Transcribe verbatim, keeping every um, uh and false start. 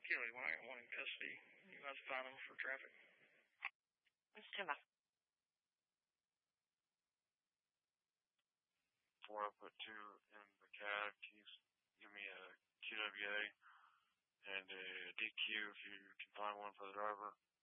particularly when I got one in custody. You guys find them for traffic. Stand by. Before I put two in the cab, can you give me a Q W A and a D Q if you can find one for the driver?